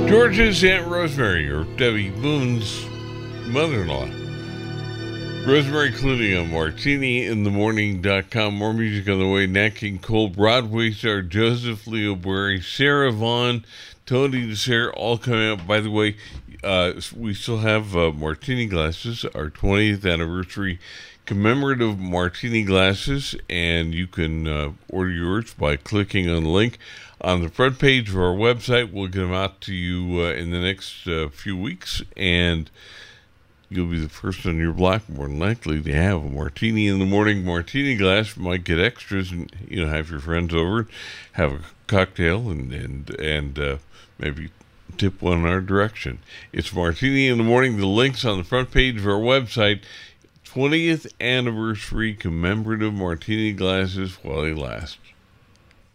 George's Aunt Rosemary, or Debbie Boone's mother-in-law. Rosemary Clooney on martiniinthemorning.com. More music on the way. Nat King Cole, Broadway star Joseph Leo Bury, Sarah Vaughan, Tony DeSere, all coming out. By the way, we still have martini glasses, our 20th anniversary commemorative martini glasses, and you can order yours by clicking on the link on the front page of our website. We'll get them out to you in the next few weeks, and you'll be the first on your block, more than likely, to have a martini in the morning martini glass. You might get extras and have your friends over, have a cocktail, and maybe tip one in our direction. It's Martini in the Morning. The link's on the front page of our website. 20th anniversary commemorative martini glasses while they last.